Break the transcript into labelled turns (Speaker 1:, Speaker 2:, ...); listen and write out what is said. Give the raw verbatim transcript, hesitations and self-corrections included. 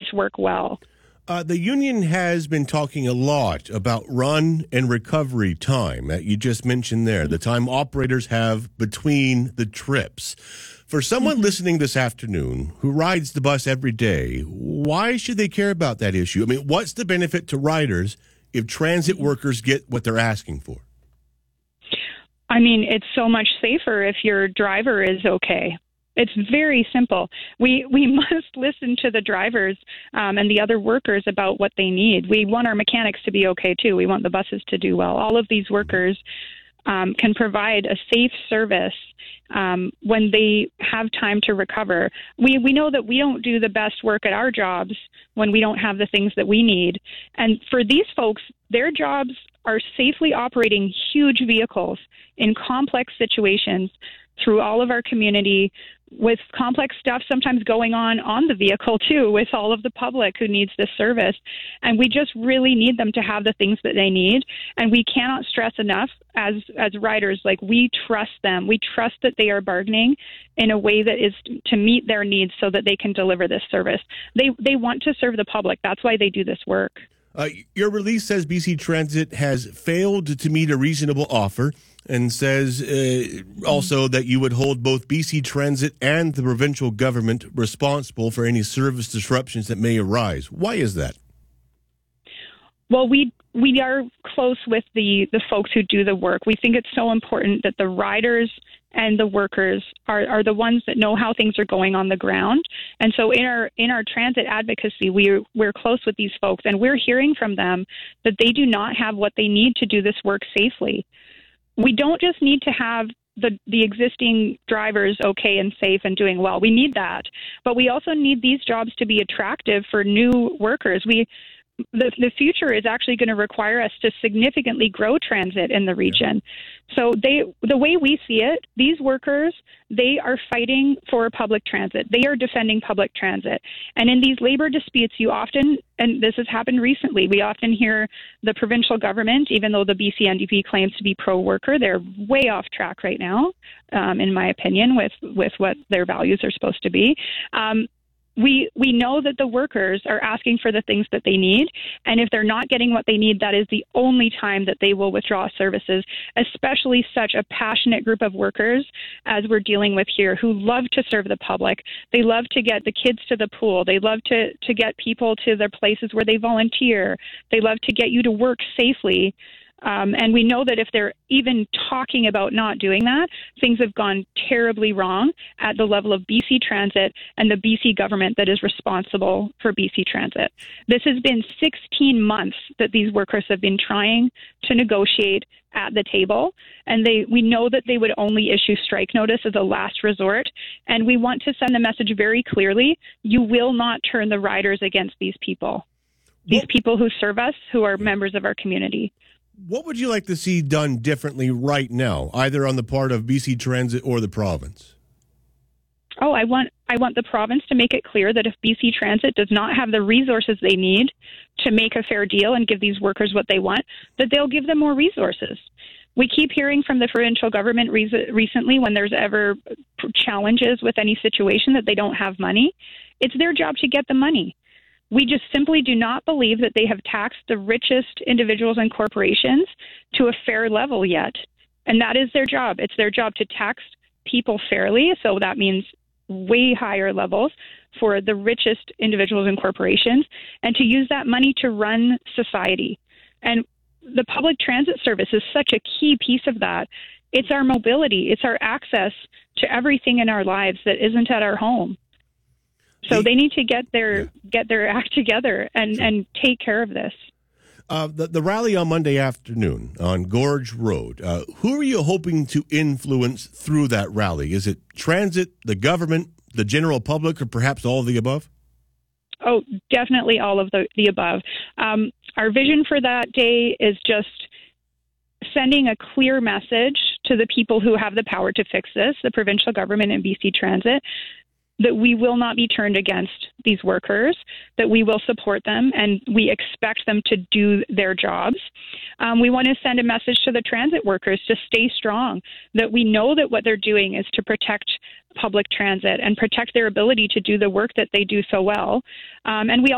Speaker 1: this work well.
Speaker 2: Uh, the union has been talking a lot about run and recovery time that you just mentioned there, the time operators have between the trips. For someone mm-hmm. listening this afternoon who rides the bus every day, why should they care about that issue? I mean, what's the benefit to riders if transit workers get what they're asking for?
Speaker 1: I mean, it's so much safer if your driver is okay. It's very simple. We we must listen to the drivers um, and the other workers about what they need. We want our mechanics to be okay, too. We want the buses to do well. All of these workers um, can provide a safe service um, when they have time to recover. We, we know that we don't do the best work at our jobs when we don't have the things that we need. And for these folks, their jobs are safely operating huge vehicles in complex situations through all of our community, with complex stuff sometimes going on on the vehicle, too, with all of the public who needs this service. And we just really need them to have the things that they need. And we cannot stress enough as as riders, like, we trust them. We trust that they are bargaining in a way that is to meet their needs so that they can deliver this service. They, they want to serve the public. That's why they do this work.
Speaker 2: Uh, your release says B C Transit has failed to meet a reasonable offer, and says uh, also that you would hold both B C Transit and the provincial government responsible for any service disruptions that may arise. Why is that?
Speaker 1: Well, we we are close with the, the folks who do the work. We think it's so important that the riders and the workers are, are the ones that know how things are going on the ground. And so in our in our transit advocacy, we're, we're close with these folks, and we're hearing from them that they do not have what they need to do this work safely. We don't just need to have the, the existing drivers okay and safe and doing well. We need that. But we also need these jobs to be attractive for new workers. We The, the future is actually going to require us to significantly grow transit in the region. So they, the way we see it, these workers, they are fighting for public transit. They are defending public transit. And in these labor disputes, you often, and this has happened recently, we often hear the provincial government, even though the B C N D P claims to be pro-worker, they're way off track right now, um, in my opinion, with, with what their values are supposed to be. Um, We we know that the workers are asking for the things that they need, and if they're not getting what they need, that is the only time that they will withdraw services, especially such a passionate group of workers as we're dealing with here, who love to serve the public. They love to get the kids to the pool. They love to, to get people to their places where they volunteer. They love to get you to work safely. Um, and we know that if they're even talking about not doing that, things have gone terribly wrong at the level of B C Transit and the B C government that is responsible for B C Transit. This has been sixteen months that these workers have been trying to negotiate at the table, and they we know that they would only issue strike notice as a last resort, and we want to send the message very clearly: you will not turn the riders against these people, these
Speaker 2: what,
Speaker 1: people who serve us, who are members of our community.
Speaker 2: What would you like to see done differently right now, either on the part of B C Transit or the province?
Speaker 1: Oh, I want I want the province to make it clear that if B C Transit does not have the resources they need to make a fair deal and give these workers what they want, that they'll give them more resources. We keep hearing from the provincial government re- recently when there's ever challenges with any situation that they don't have money. It's their job to get the money. We just simply do not believe that they have taxed the richest individuals and corporations to a fair level yet. And that is their job. It's their job to tax people fairly. So that means way higher levels for the richest individuals and corporations, and to use that money to run society. And the public transit service is such a key piece of that. It's our mobility. It's our access to everything in our lives that isn't at our home. So they need to get their yeah. get their act together and, sure. and take care of this.
Speaker 2: Uh, the, the rally on Monday afternoon on Gorge Road, uh, who are you hoping to influence through that rally? Is it transit, the government, the general public, or perhaps all of the above?
Speaker 1: Oh, definitely all of the, the above. Um, our vision for that day is just sending a clear message to the people who have the power to fix this, the provincial government and B C Transit, that we will not be turned against these workers, that we will support them, and we expect them to do their jobs. Um, we want to send a message to the transit workers to stay strong, that we know that what they're doing is to protect public transit and protect their ability to do the work that they do so well. Um, and we